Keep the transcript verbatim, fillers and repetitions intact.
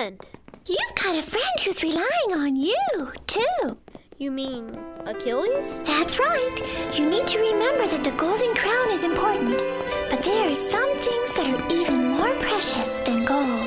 friend. You've got a friend who's relying on you, too. You mean Achilles? That's right. You need to remember that the golden crown is important, but there are some things that are even more precious.